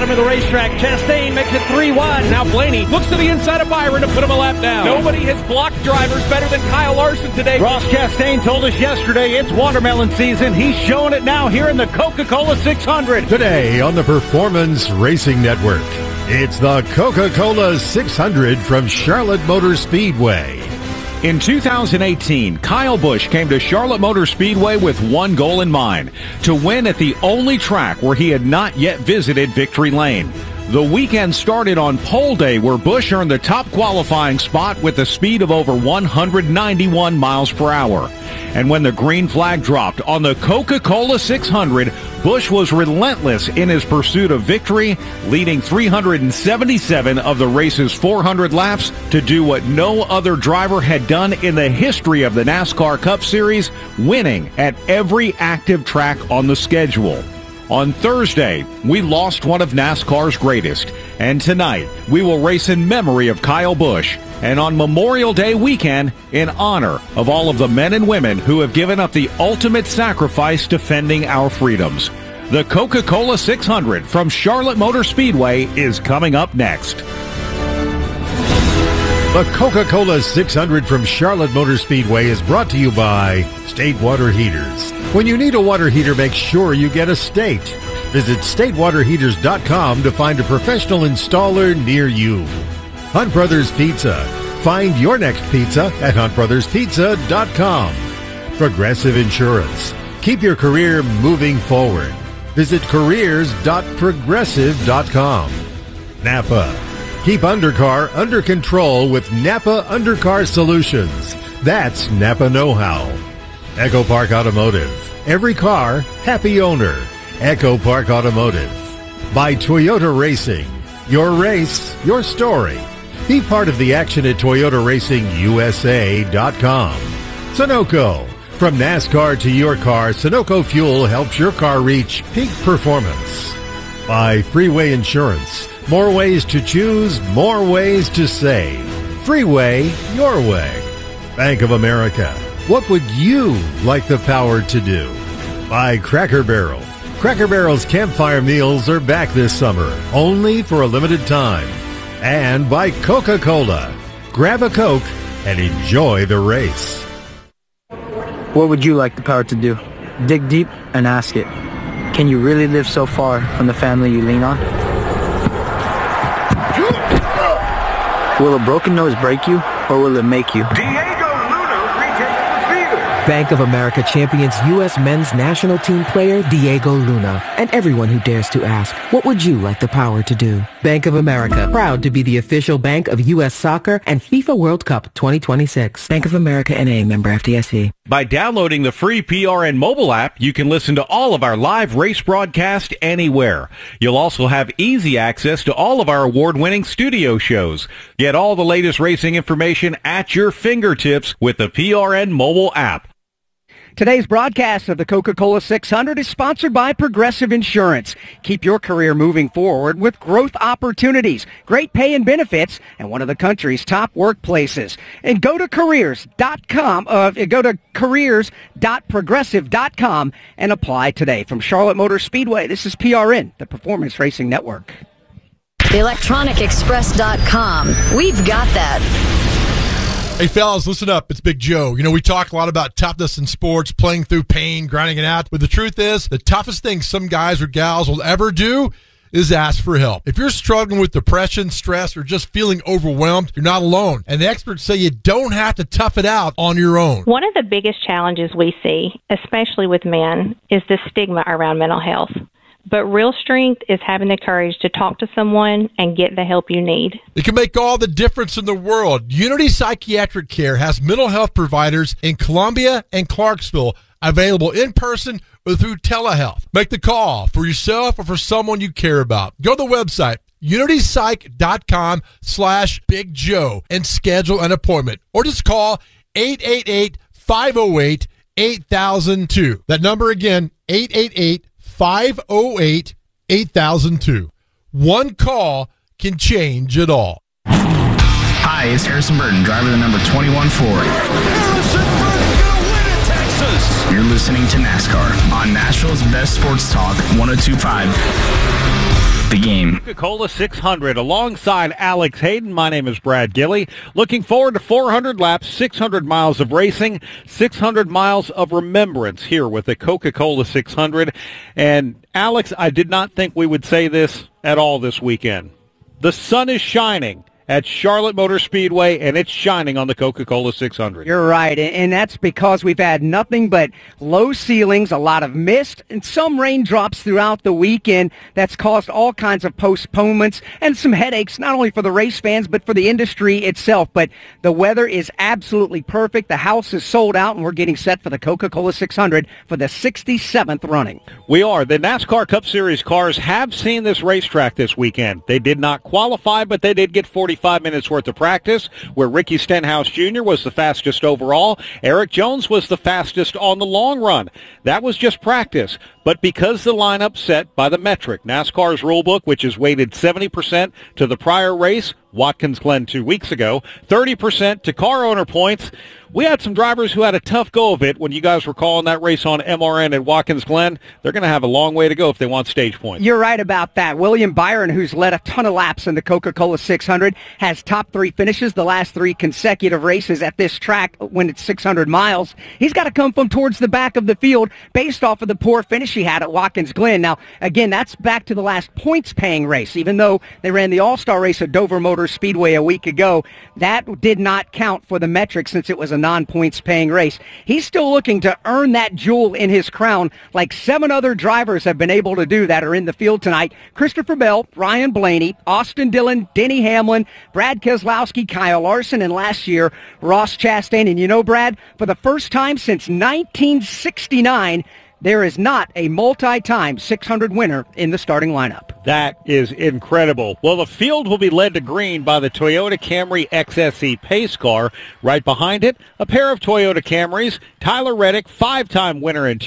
bottom of the racetrack. Chastain makes it 3-1. Now Blaney looks to the inside of Byron to put him a lap down. Nobody has blocked drivers better than Kyle Larson today. Ross Chastain told us yesterday it's watermelon season. He's showing it now here in the Coca-Cola 600. Today on the Performance Racing Network, it's the Coca-Cola 600 from Charlotte Motor Speedway. In 2018, Kyle Busch came to Charlotte Motor Speedway with one goal in mind, to win at the only track where he had not yet visited Victory Lane. The weekend started on pole day, where Busch earned the top qualifying spot with a speed of over 191 miles per hour. And when the green flag dropped on the Coca-Cola 600, Busch was relentless in his pursuit of victory, leading 377 of the race's 400 laps to do what no other driver had done in the history of the NASCAR Cup Series, winning at every active track on the schedule. On Thursday, we lost one of NASCAR's greatest, and tonight we will race in memory of Kyle Busch, and on Memorial Day weekend in honor of all of the men and women who have given up the ultimate sacrifice defending our freedoms. The Coca-Cola 600 from Charlotte Motor Speedway is coming up next. The Coca-Cola 600 from Charlotte Motor Speedway is brought to you by State Water Heaters. When you need a water heater, make sure you get a State. Visit statewaterheaters.com to find a professional installer near you. Hunt Brothers Pizza. Find your next pizza at huntbrotherspizza.com. Progressive Insurance. Keep your career moving forward. Visit careers.progressive.com. Napa. Keep undercar under control with Napa Undercar Solutions. That's Napa know-how. Echo Park Automotive. Every car, happy owner. Echo Park Automotive. By Toyota Racing. Your race, your story. Be part of the action at ToyotaRacingUSA.com. Sunoco. From NASCAR to your car, Sunoco Fuel helps your car reach peak performance. By Freeway Insurance. More ways to choose, more ways to save. Freeway, your way. Bank of America. What would you like the power to do? By Cracker Barrel. Cracker Barrel's campfire meals are back this summer, only for a limited time. And by Coca-Cola. Grab a Coke and enjoy the race. What would you like the power to do? Dig deep and ask it. Can you really live so far from the family you lean on? Will a broken nose break you, or will it make you? Diego Luna retakes the field. Bank of America champions U.S. men's national team player Diego Luna, and everyone who dares to ask, what would you like the power to do? Bank of America, proud to be the official bank of U.S. Soccer and FIFA World Cup 2026. Bank of America N.A., member FDIC. By downloading the free PRN mobile app, you can listen to all of our live race broadcast anywhere. You'll also have easy access to all of our award-winning studio shows. Get all the latest racing information at your fingertips with the PRN mobile app. Today's broadcast of the Coca-Cola 600 is sponsored by Progressive Insurance. Keep your career moving forward with growth opportunities, great pay and benefits, and one of the country's top workplaces. And go to careers.com, go to careers.progressive.com and apply today. From Charlotte Motor Speedway, this is PRN, the Performance Racing Network. ElectronicExpress.com. We've got that. Hey, fellas, listen up. It's Big Joe. You know, we talk a lot about toughness in sports, playing through pain, grinding it out. But the truth is, the toughest thing some guys or gals will ever do is ask for help. If you're struggling with depression, stress, or just feeling overwhelmed, you're not alone. And the experts say you don't have to tough it out on your own. One of the biggest challenges we see, especially with men, is the stigma around mental health. But real strength is having the courage to talk to someone and get the help you need. It can make all the difference in the world. Unity Psychiatric Care has mental health providers in Columbia and Clarksville available in person or through telehealth. Make the call for yourself or for someone you care about. Go to the website, unitypsych.com/Big Joe and schedule an appointment. Or just call 888-508-8002. That number again, 888-508-8002. One call can change it all. Hi, it's Harrison Burton, driver of the number 21 Ford. Harrison Burton's going to win at Texas. You're listening to NASCAR on Nashville's best sports talk, 102.5 the game. Coca-Cola 600 alongside Alex Hayden. My name is Brad Gilley. Looking forward to 400 laps, 600 miles of racing, 600 miles of remembrance here with the Coca-Cola 600. And Alex, I did not think we would say this at all this weekend. The sun is shining at Charlotte Motor Speedway, and it's shining on the Coca-Cola 600. You're right, and that's because we've had nothing but low ceilings, a lot of mist, and some raindrops throughout the weekend. That's caused all kinds of postponements and some headaches, not only for the race fans, but for the industry itself. But the weather is absolutely perfect. The house is sold out, and we're getting set for the Coca-Cola 600 for the 67th running. We are. The NASCAR Cup Series cars have seen this racetrack this weekend. They did not qualify, but they did get 45 minutes worth of practice, where Ricky Stenhouse Jr. was the fastest overall. Eric Jones was the fastest on the long run. That was just practice. But because the lineup set by the metric, NASCAR's rulebook, which is weighted 70% to the prior race, Watkins Glen 2 weeks ago, 30% to car owner points, we had some drivers who had a tough go of it when you guys were calling that race on MRN at Watkins Glen. They're going to have a long way to go if they want stage points. You're right about that. William Byron, who's led a ton of laps in the Coca-Cola 600, has top 3 finishes the last 3 consecutive races at this track when it's 600 miles. He's got to come from towards the back of the field based off of the poor finish he had at Watkins Glen. Now, again, that's back to the last points-paying race. Even though they ran the All-Star race at Dover Motor Speedway a week ago, that did not count for the metric since it was a non-points paying race. He's still looking to earn that jewel in his crown, like 7 other drivers have been able to do that are in the field tonight. Christopher Bell, Ryan Blaney, Austin Dillon, Denny Hamlin, Brad Keselowski, Kyle Larson, and last year, Ross Chastain. And you know, Brad, for the first time since 1969, there is not a multi-time 600 winner in the starting lineup. That is incredible. Well, the field will be led to green by the Toyota Camry XSE pace car. Right behind it, a pair of Toyota Camrys, Tyler Reddick, 5-time winner in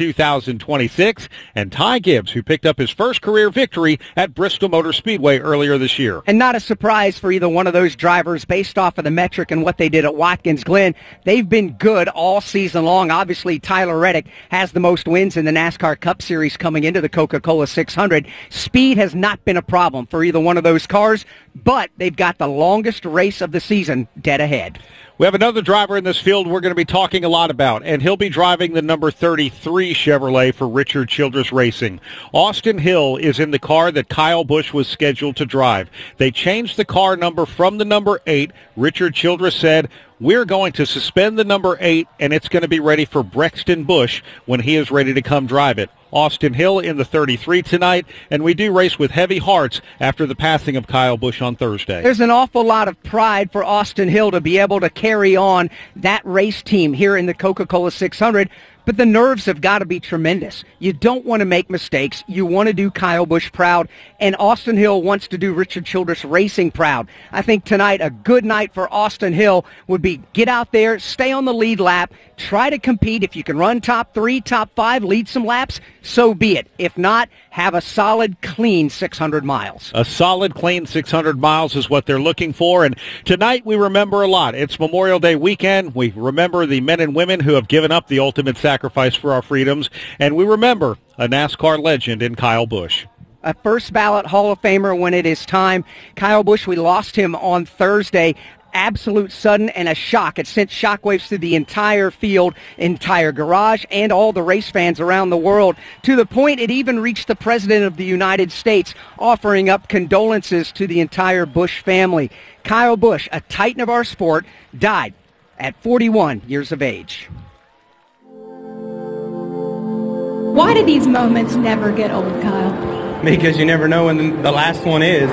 2026, and Ty Gibbs, who picked up his first career victory at Bristol Motor Speedway earlier this year. And not a surprise for either one of those drivers based off of the metric and what they did at Watkins Glen. They've been good all season long. Obviously, Tyler Reddick has the most wins in the NASCAR Cup Series coming into the Coca-Cola 600. Speed has not been a problem for either one of those cars, but they've got the longest race of the season dead ahead. We have another driver in this field we're going to be talking a lot about, and he'll be driving the number 33 Chevrolet for Richard Childress Racing. Austin Hill is in the car that Kyle Busch was scheduled to drive. They changed the car number from the number 8. Richard Childress said, "We're going to suspend the number 8, and it's going to be ready for Brexton Busch when he is ready to come drive it." Austin Hill in the 33 tonight, and we do race with heavy hearts after the passing of Kyle Busch on Thursday. There's an awful lot of pride for Austin Hill to be able to carry on that race team here in the Coca-Cola 600, but the nerves have got to be tremendous. You don't want to make mistakes. You want to do Kyle Busch proud, and Austin Hill wants to do Richard Childress Racing proud. I think tonight a good night for Austin Hill would be get out there, stay on the lead lap, try to compete. If you can run top 3, top 5, lead some laps, so be it. If not, have a solid, clean 600 miles. A solid, clean 600 miles is what they're looking for. And tonight we remember a lot. It's Memorial Day weekend. We remember the men and women who have given up the ultimate sacrifice for our freedoms. And we remember a NASCAR legend in Kyle Busch. A first ballot Hall of Famer when it is time. Kyle Busch, we lost him on Thursday. Absolute sudden and a shock. It sent shockwaves through the entire field, entire garage, and all the race fans around the world, to the point it even reached the President of the United States, offering up condolences to the entire Busch family. Kyle Busch, a titan of our sport, died at 41 years of age. Why do these moments never get old, Kyle? Because you never know when the last one is.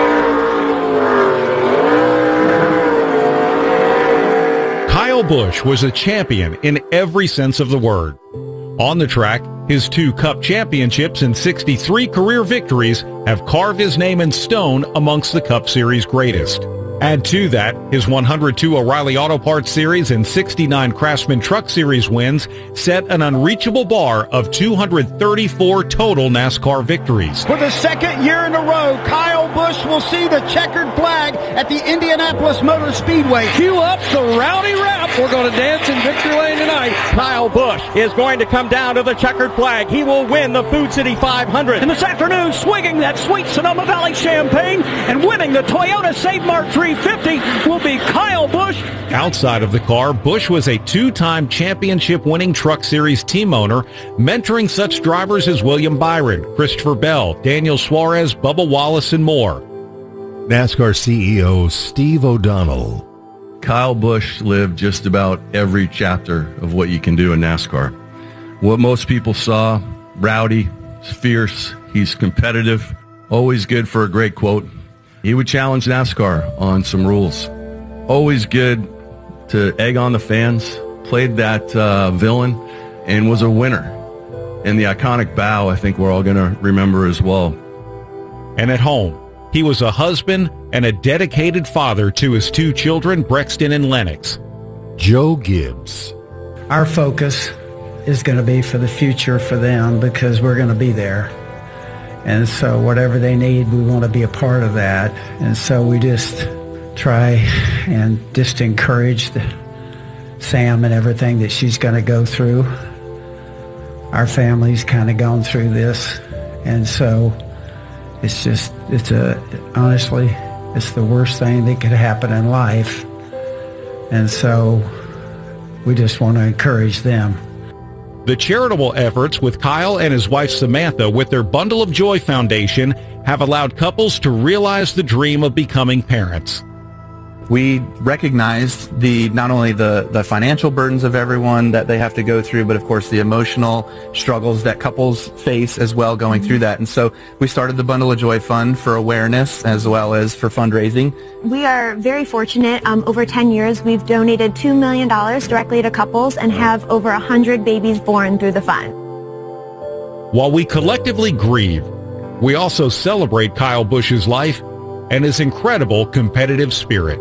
Kyle Busch was a champion in every sense of the word. On the track, his 2 Cup championships and 63 career victories have carved his name in stone amongst the Cup Series greatest. Add to that his 102 O'Reilly Auto Parts Series and 69 Craftsman Truck Series wins set an unreachable bar of 234 total NASCAR victories. For the second year in a row, Kyle Busch will see the checkered flag at the Indianapolis Motor Speedway. Cue up the rowdy rap. We're going to dance in Victory Lane tonight. Kyle Busch is going to come down to the checkered flag. He will win the Food City 500. And this afternoon, swinging that sweet Sonoma Valley champagne and winning the Toyota Save Mart 350 will be Kyle Busch. Outside of the car, Busch was a two-time championship-winning Truck Series team owner, mentoring such drivers as William Byron, Christopher Bell, Daniel Suarez, Bubba Wallace, and more. NASCAR CEO Steve O'Donnell. Kyle Busch lived just about every chapter of what you can do in NASCAR. What most people saw, rowdy, fierce, he's competitive, always good for a great quote. He would challenge NASCAR on some rules. Always good to egg on the fans, played that villain, and was a winner. And the iconic bow, I think we're all going to remember as well. And at home, he was a husband and a dedicated father to his two children, Brexton and Lennox. Joe Gibbs. Our focus is going to be for the future for them because we're going to be there. And so whatever they need, we want to be a part of that. And so we just try and just encourage Sam and everything that she's going to go through. Our family's kind of gone through this. And so honestly, it's the worst thing that could happen in life. And so we just want to encourage them. The charitable efforts with Kyle and his wife Samantha with their Bundle of Joy Foundation have allowed couples to realize the dream of becoming parents. We recognize not only the financial burdens of everyone that they have to go through, but of course the emotional struggles that couples face as well going through that. And so we started the Bundle of Joy Fund for awareness as well as for fundraising. We are very fortunate. Over 10 years, we've donated $2 million directly to couples and have over 100 babies born through the fund. While we collectively grieve, we also celebrate Kyle Busch's life and his incredible competitive spirit.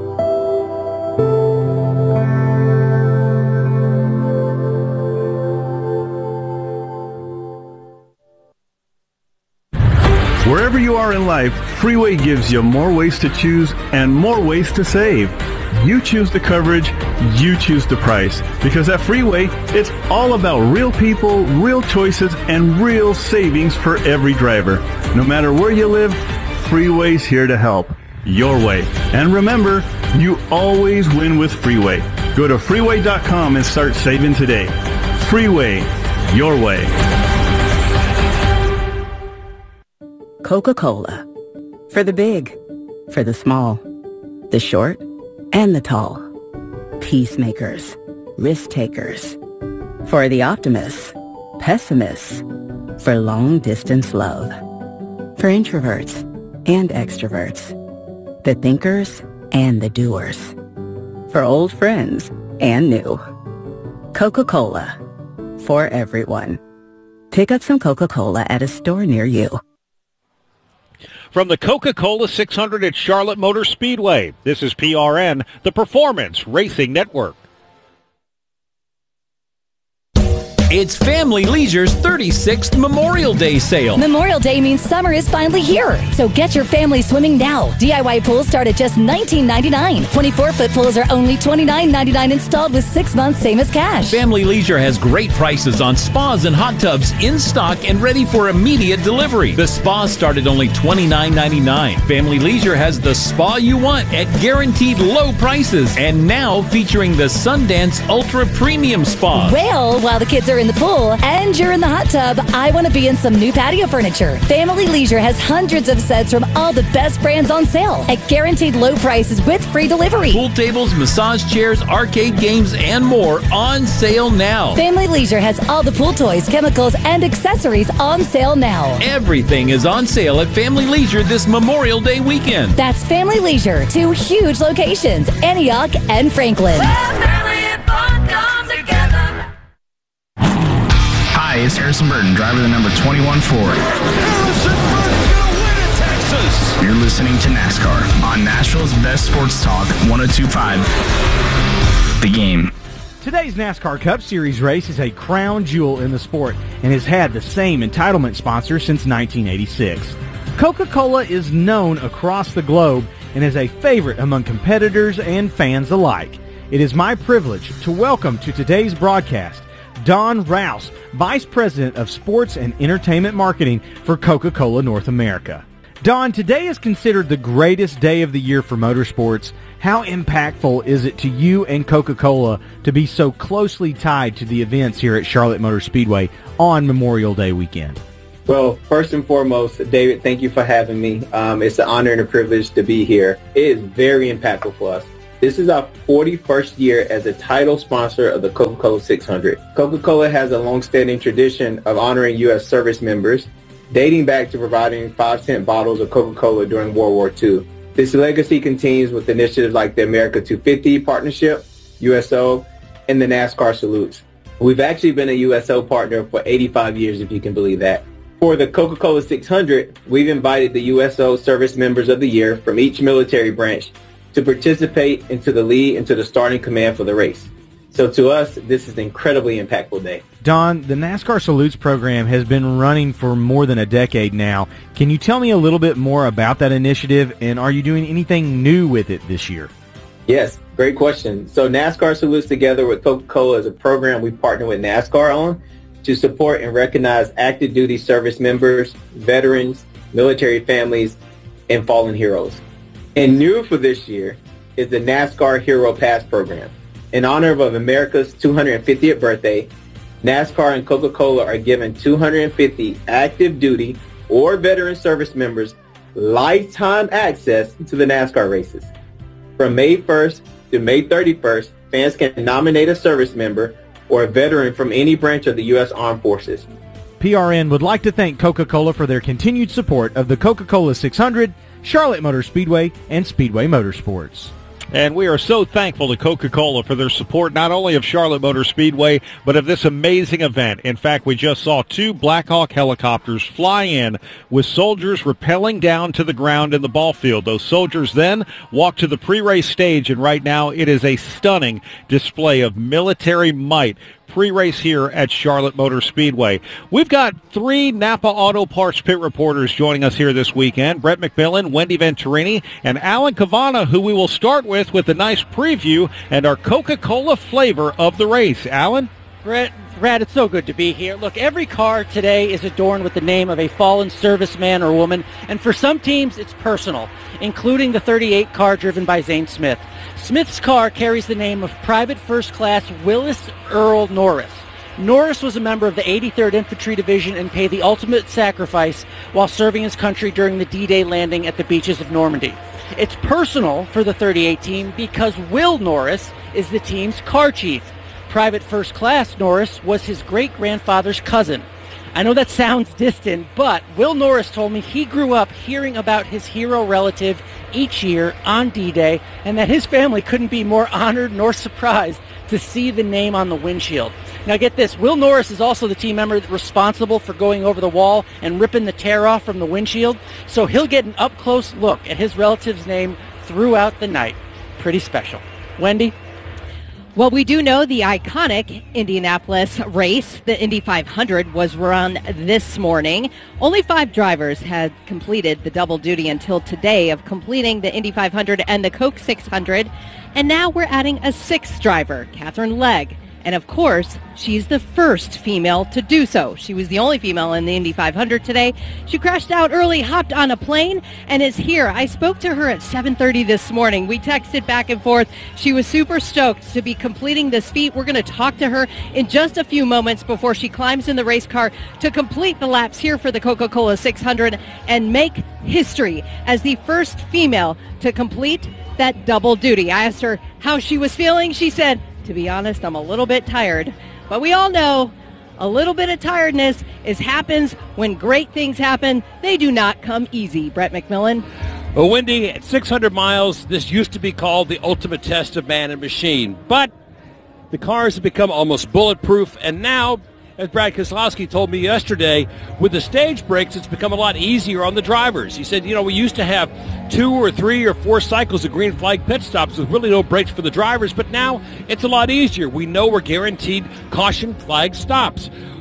Wherever you are in life, Freeway gives you more ways to choose and more ways to save. You choose the coverage, you choose the price. Because at Freeway, it's all about real people, real choices, and real savings for every driver. No matter where you live, Freeway's here to help. Your way. And remember, you always win with Freeway. Go to freeway.com and start saving today. Freeway, your way. Coca-Cola. For the big, for the small, the short, and the tall. Peacemakers, risk takers. For the optimists, pessimists. For long-distance love. For introverts and extroverts. The thinkers and the doers. For old friends and new. Coca-Cola. For everyone. Pick up some Coca-Cola at a store near you. From the Coca-Cola 600 at Charlotte Motor Speedway, this is PRN, the Performance Racing Network. It's Family Leisure's 36th Memorial Day sale. Memorial Day means summer is finally here. So get your family swimming now. DIY pools start at just $19.99. 24-foot pools are only $29.99 installed with 6 months, same as cash. Family Leisure has great prices on spas and hot tubs in stock and ready for immediate delivery. The spas start at only $29.99. Family Leisure has the spa you want at guaranteed low prices. And now featuring the Sundance Ultra Premium Spa. Well, while the kids are in the pool and you're in the hot tub, I want to be in some new patio furniture. Family Leisure has hundreds of sets from all the best brands on sale at guaranteed low prices with free delivery. Pool tables, massage chairs, arcade games, and more on sale now. Family Leisure has all the pool toys, chemicals, and accessories on sale now. Everything is on sale at Family Leisure this Memorial Day weekend. That's Family Leisure, 2 huge locations, Antioch and Franklin. Hi, it's Harrison Burton, driver of the number 21 Ford. Harrison Burton's going to win at Texas. You're listening to NASCAR on Nashville's best sports talk, 102.5 The Game. Today's NASCAR Cup Series race is a crown jewel in the sport and has had the same entitlement sponsor since 1986. Coca-Cola is known across the globe and is a favorite among competitors and fans alike. It is my privilege to welcome to today's broadcast Don Rouse, Vice President of Sports and Entertainment Marketing for Coca-Cola North America. Don, today is considered the greatest day of the year for motorsports. How impactful is it to you and Coca-Cola to be so closely tied to the events here at Charlotte Motor Speedway on Memorial Day weekend? Well, first and foremost, David, thank you for having me. It's an honor and a privilege to be here. It is very impactful for us. This is our 41st year as a title sponsor of the Coca-Cola 600. Coca-Cola has a long-standing tradition of honoring U.S. service members, dating back to providing 5-cent bottles of Coca-Cola during World War II. This legacy continues with initiatives like the America 250 Partnership, USO, and the NASCAR Salutes. We've actually been a USO partner for 85 years, if you can believe that. For the Coca-Cola 600, we've invited the USO Service Members of the Year from each military branch to participate into the lead and to the starting command for the race. So to us, this is an incredibly impactful day. Don, the NASCAR Salutes program has been running for more than a decade now. Can you tell me a little bit more about that initiative, and are you doing anything new with it this year? Yes, great question. So NASCAR Salutes together with Coca-Cola is a program we partner with NASCAR on to support and recognize active duty service members, veterans, military families, and fallen heroes. And new for this year is the NASCAR Hero Pass program. In honor of America's 250th birthday, NASCAR and Coca-Cola are giving 250 active duty or veteran service members lifetime access to the NASCAR races. From May 1st to May 31st, fans can nominate a service member or a veteran from any branch of the U.S. Armed Forces. PRN would like to thank Coca-Cola for their continued support of the Coca-Cola 600, Charlotte Motor Speedway, and Speedway Motorsports. And we are so thankful to Coca-Cola for their support not only of Charlotte Motor Speedway, but of this amazing event. In fact, we just saw 2 Black Hawk helicopters fly in with soldiers rappelling down to the ground in the ball field. Those soldiers then walked to the pre-race stage, and right now it is a stunning display of military might pre-race here at Charlotte Motor Speedway. We've got 3 Napa Auto Parts pit reporters joining us here this weekend. Brett McMillan, Wendy Venturini, and Alan Cavana, who we will start with a nice preview and our Coca-Cola flavor of the race. Alan? Brett, it's so good to be here. Look, every car today is adorned with the name of a fallen serviceman or woman, and for some teams it's personal, including the 38 car driven by Zane Smith. Smith's car carries the name of Private First Class Willis Earl Norris. Norris was a member of the 83rd Infantry Division and paid the ultimate sacrifice while serving his country during the D-Day landing at the beaches of Normandy. It's personal for the 38 team because Will Norris is the team's car chief. Private First Class Norris was his great-grandfather's cousin. I know that sounds distant, but Will Norris told me he grew up hearing about his hero relative each year on D-Day, and that his family couldn't be more honored nor surprised to see the name on the windshield. Now get this, Will Norris is also the team member responsible for going over the wall and ripping the tear off from the windshield, so he'll get an up-close look at his relative's name throughout the night. Pretty special. Wendy? Well, we do know the iconic Indianapolis race, the Indy 500, was run this morning. Only 5 drivers had completed the double duty until today of completing the Indy 500 and the Coke 600. And now we're adding a 6th driver, Catherine Legg. And of course, she's the first female to do so. She was the only female in the Indy 500 today. She crashed out early, hopped on a plane, and is here. I spoke to her at 7:30 this morning. We texted back and forth. She was super stoked to be completing this feat. We're going to talk to her in just a few moments before she climbs in the race car to complete the laps here for the Coca-Cola 600 and make history as the first female to complete that double duty. I asked her how she was feeling. She said, "To be honest, I'm a little bit tired." But we all know a little bit of tiredness happens when great things happen. They do not come easy. Brett McMillan. Well, Wendy, at 600 miles, this used to be called the ultimate test of man and machine. But the cars have become almost bulletproof, and now, as Brad Keselowski told me yesterday, with the stage brakes, it's become a lot easier on the drivers. He said, we used to have 2 or 3 or 4 cycles of green flag pit stops with really no brakes for the drivers, but now it's a lot easier. We know we're guaranteed caution flag stops.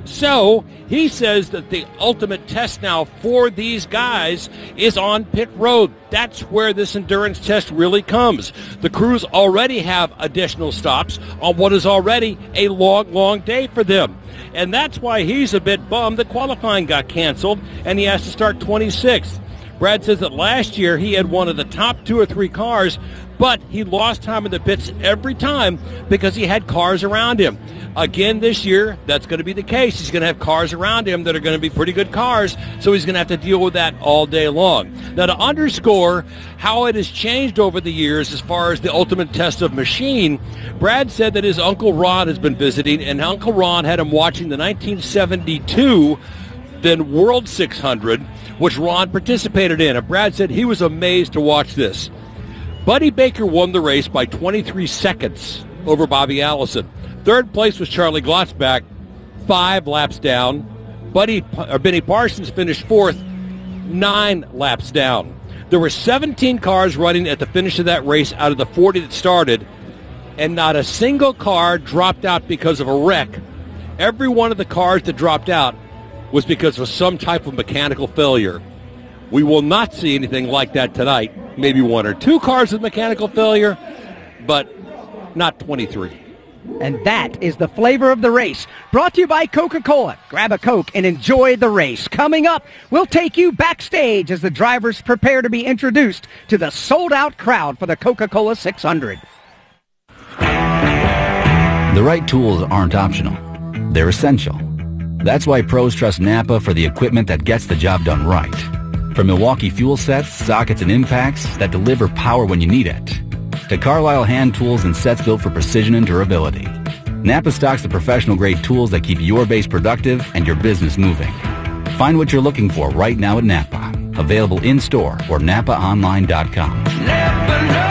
So he says that the ultimate test now for these guys is on pit road. That's where this endurance test really comes. The crews already have additional stops on what is already a long, long day for them. And that's why he's a bit bummed that qualifying got canceled and he has to start 26th. Brad says that last year he had one of the top 2 or 3 cars, but he lost time in the pits every time because he had cars around him. Again this year, that's going to be the case. He's going to have cars around him that are going to be pretty good cars, so he's going to have to deal with that all day long. Now, to underscore how it has changed over the years as far as the ultimate test of machine, Brad said that his Uncle Ron has been visiting, and Uncle Ron had him watching the 1972 then World 600, which Ron participated in. And Brad said he was amazed to watch this. Buddy Baker won the race by 23 seconds over Bobby Allison. Third place was Charlie Glotzback, 5 laps down. Benny Parsons finished 4th, 9 laps down. There were 17 cars running at the finish of that race out of the 40 that started, and not a single car dropped out because of a wreck. Every one of the cars that dropped out was because of some type of mechanical failure. We will not see anything like that tonight. Maybe 1 or 2 cars with mechanical failure, but not 23. And that is the flavor of the race. Brought to you by Coca-Cola. Grab a Coke and enjoy the race. Coming up, we'll take you backstage as the drivers prepare to be introduced to the sold-out crowd for the Coca-Cola 600. The right tools aren't optional. They're essential. That's why pros trust Napa for the equipment that gets the job done right. From Milwaukee fuel sets, sockets, and impacts that deliver power when you need it, to Carlisle hand tools and sets built for precision and durability. Napa stocks the professional-grade tools that keep your base productive and your business moving. Find what you're looking for right now at Napa. Available in-store or NapaOnline.com. Napa know-how.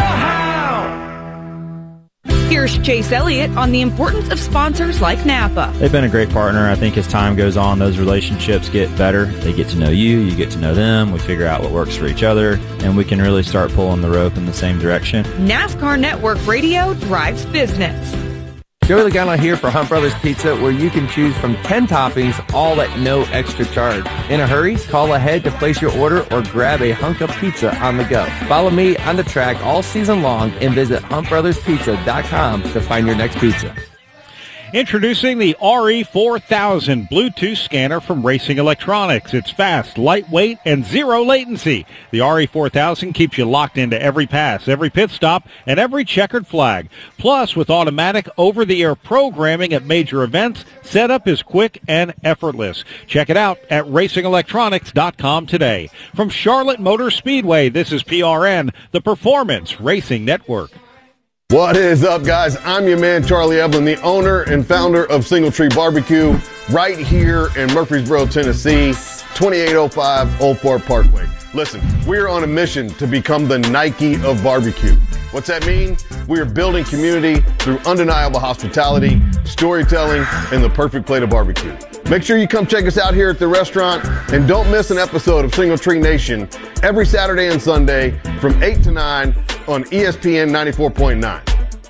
Here's Chase Elliott on the importance of sponsors like Napa. They've been a great partner. I think as time goes on, those relationships get better. They get to know you, you get to know them. We figure out what works for each other, and we can really start pulling the rope in the same direction. NASCAR Network Radio drives business. Joey Logano here for Hunt Brothers Pizza, where you can choose from 10 toppings, all at no extra charge. In a hurry, call ahead to place your order or grab a hunk of pizza on the go. Follow me on the track all season long and visit huntbrotherspizza.com to find your next pizza. Introducing the RE4000 Bluetooth scanner from Racing Electronics. It's fast, lightweight, and zero latency. The RE4000 keeps you locked into every pass, every pit stop, and every checkered flag. Plus, with automatic over-the-air programming at major events, setup is quick and effortless. Check it out at RacingElectronics.com today. From Charlotte Motor Speedway, this is PRN, the Performance Racing Network. What is up, guys? I'm your man, Charlie Evelyn, the owner and founder of Single Tree Barbecue, right here in Murfreesboro, Tennessee, 2805 Old Fort Parkway. Listen, we're on a mission to become the Nike of barbecue. What's that mean? We are building community through undeniable hospitality, storytelling, and the perfect plate of barbecue. Make sure you come check us out here at the restaurant, and don't miss an episode of Single Tree Nation every Saturday and Sunday from 8 to 9 on ESPN 94.9.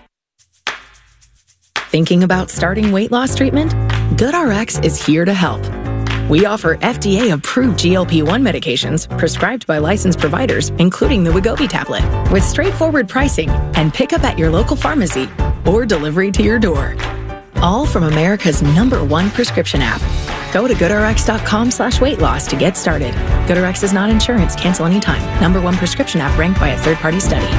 Thinking about starting weight loss treatment? GoodRx is here to help. We offer FDA-approved GLP-1 medications prescribed by licensed providers, including the Wegovy tablet, with straightforward pricing and pickup at your local pharmacy or delivery to your door. All from America's #1 prescription app. Go to GoodRx.com/weight loss to get started. GoodRx is not insurance. Cancel anytime. #1 prescription app ranked by a third-party study.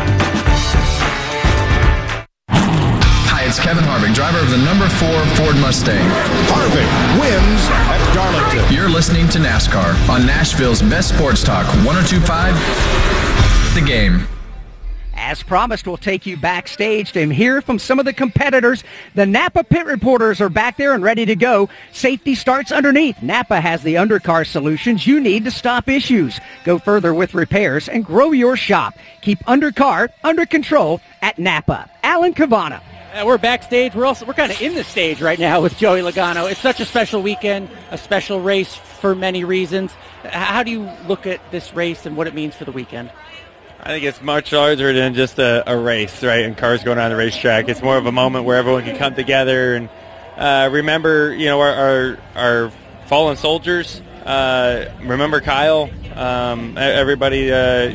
Hi, it's Kevin Harvick, driver of the #4 Ford Mustang. Harvick wins at Darlington. You're listening to NASCAR on Nashville's best sports talk, 102.5 The Game. As promised, we'll take you backstage to hear from some of the competitors. The Napa pit reporters are back there and ready to go. Safety starts underneath. Napa has the undercar solutions you need to stop issues. Go further with repairs and grow your shop. Keep undercar under control at Napa. Alan Cavana. We're backstage. We're kind of in the stage right now with Joey Logano. It's such a special weekend, a special race for many reasons. How do you look at this race and what it means for the weekend? I think it's much larger than just a race, right, and cars going on the racetrack. It's more of a moment where everyone can come together and remember, our fallen soldiers. Remember Kyle. Everybody,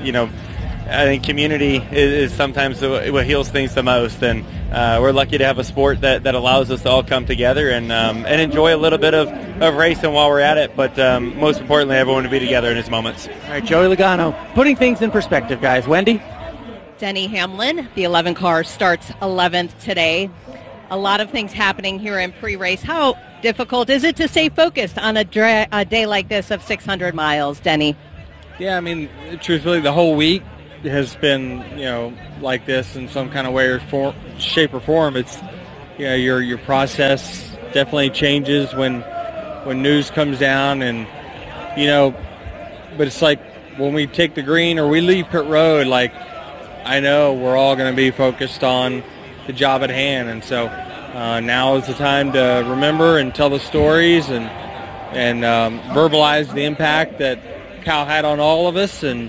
I think community is sometimes what heals things the most, and we're lucky to have a sport that allows us to all come together and enjoy a little bit of racing while we're at it, but most importantly, everyone to be together in its moments. All right, Joey Logano, putting things in perspective, guys. Wendy? Denny Hamlin, the 11 car, starts 11th today. A lot of things happening here in pre-race. How difficult is it to stay focused on a day like this of 600 miles, Denny? Yeah, I mean, truthfully, the whole week has been, like this in some kind of way or shape or form. It's, your process definitely changes when news comes down, and, but it's like when we take the green or we leave pit road, like, I know we're all going to be focused on the job at hand, and so now is the time to remember and tell the stories and verbalize the impact that Kyle had on all of us, and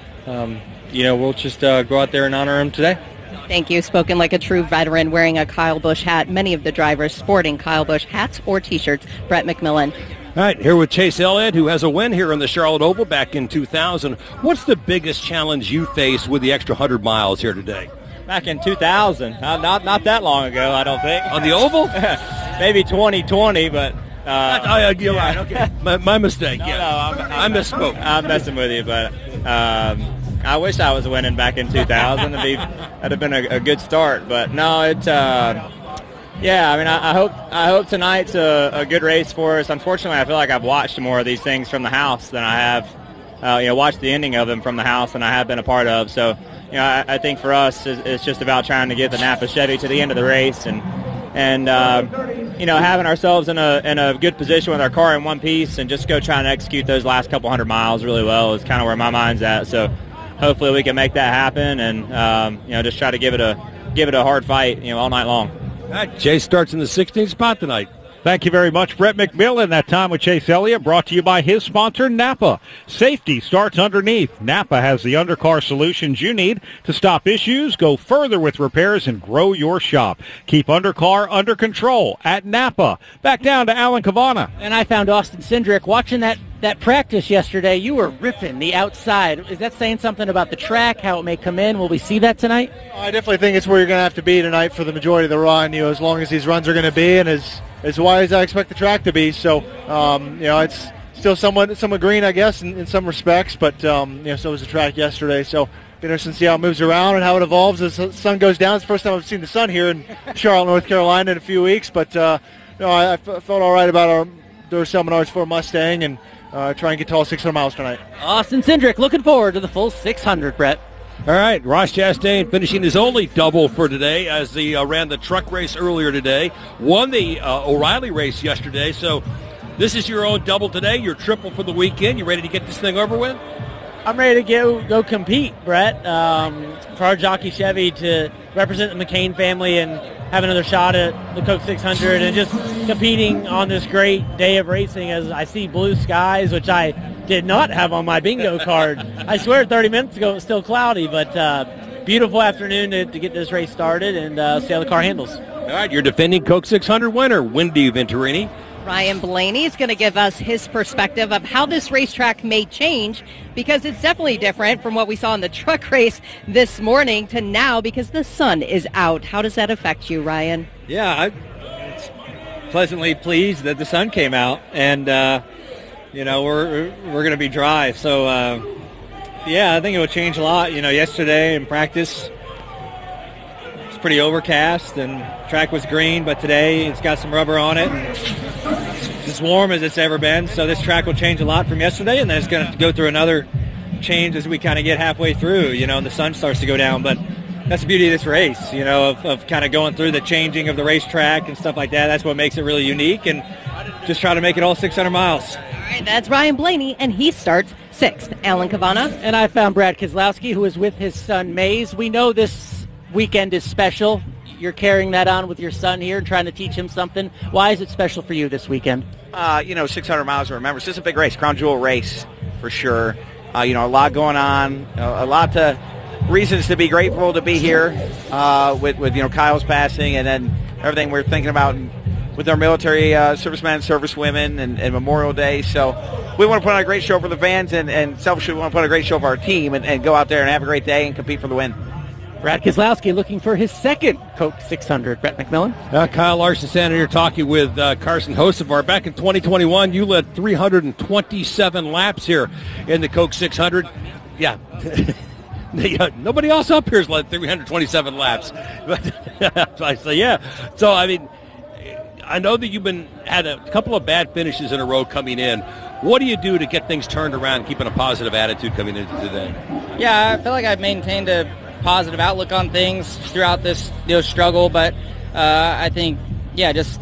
we'll just go out there and honor him today. Thank you. Spoken like a true veteran, wearing a Kyle Busch hat. Many of the drivers sporting Kyle Busch hats or T-shirts. Brett McMillan. All right, here with Chase Elliott, who has a win here in the Charlotte Oval back in 2000. What's the biggest challenge you faced with the extra 100 miles here today? Back in 2000, not that long ago, I don't think. On the Oval? Maybe 2020, but... you're right, okay. My mistake, No, I misspoke. I'm messing with you, but I wish I was winning back in 2000. That'd have been a good start, but no, it's... Yeah, I mean, I hope tonight's a good race for us. Unfortunately, I feel like I've watched more of these things from the house than I have, watched the ending of them from the house than I have been a part of. So, I think for us, it's just about trying to get the Napa Chevy to the end of the race and having ourselves in a good position with our car in one piece and just go trying to execute those last couple hundred miles really well is kind of where my mind's at. So, hopefully, we can make that happen and just try to give it a hard fight, all night long. Jay starts in the 16th spot tonight. Thank you very much, Brett McMillan. That time with Chase Elliott, brought to you by his sponsor, Napa. Safety starts underneath. Napa has the undercar solutions you need to stop issues, go further with repairs, and grow your shop. Keep undercar under control at Napa. Back down to Alan Cavana. And I found Austin Cindric watching that practice yesterday. You were ripping the outside. Is that saying something about the track, how it may come in? Will we see that tonight? I definitely think it's where you're going to have to be tonight for the majority of the run, as long as these runs are going to be and as wide as I expect the track to be. So, it's still somewhat green, I guess, in some respects, but, so was the track yesterday. So, be interesting to see how it moves around and how it evolves as the sun goes down. It's the first time I've seen the sun here in Charlotte, North Carolina in a few weeks, but, I felt all right about our Duracell Menards 4 Mustang and try and get to all 600 miles tonight. Austin Cindric looking forward to the full 600, Brett. All right, Ross Chastain finishing his only double for today as he ran the truck race earlier today. Won the O'Reilly race yesterday. So this is your own double today, your triple for the weekend. You ready to get this thing over with? I'm ready to go compete, Brett, for our jockey Chevy to represent the McCain family and have another shot at the Coke 600 and just competing on this great day of racing as I see blue skies, which I did not have on my bingo card. I swear 30 minutes ago it was still cloudy, but beautiful afternoon to get this race started and see how the car handles. All right, your defending Coke 600 winner, Wendy Venturini. Ryan Blaney is going to give us his perspective of how this racetrack may change, because it's definitely different from what we saw in the truck race this morning to now because the sun is out. How does that affect you, Ryan? Yeah, I'm pleasantly pleased that the sun came out, and we're going to be dry. So I think it will change a lot. Yesterday in practice, it's pretty overcast and track was green, but today it's got some rubber on it. And it's as warm as it's ever been, so this track will change a lot from yesterday, and then it's going to go through another change as we kind of get halfway through, and the sun starts to go down. But that's the beauty of this race, of kind of going through the changing of the racetrack and stuff like that. That's what makes it really unique, and just try to make it all 600 miles. All right, that's Ryan Blaney, and he starts 6th. Alan Cavana. And I found Brad Keselowski, who is with his son, Maze. We know this weekend is special. You're carrying that on with your son here and trying to teach him something. Why is it special for you this weekend? 600 miles to remember. This is a big race, crown jewel race for sure. A lot going on, a lot of reasons to be grateful to be here with Kyle's passing, and then everything we're thinking about with our military servicemen and servicewomen and Memorial Day. So we want to put on a great show for the fans, and selfishly we want to put on a great show for our team and go out there and have a great day and compete for the win. Brad Keselowski looking for his second Coke 600. Brett McMillan. Kyle Larson standing here talking with Carson Hocevar. Back in 2021, you led 327 laps here in the Coke 600. Yeah. Nobody else up here has led 327 laps. So, yeah. So, I mean, I know that you've had a couple of bad finishes in a row coming in. What do you do to get things turned around, keeping a positive attitude coming into today? Yeah, I feel like I've maintained a positive outlook on things throughout this struggle, but I think, just